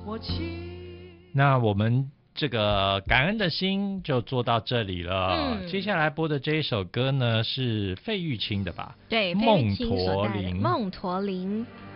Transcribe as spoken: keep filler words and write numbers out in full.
那我们这个感恩的心就做到这里了。嗯、接下来播的这一首歌呢是费玉清的吧？ 对， 梦驼铃。 梦驼铃。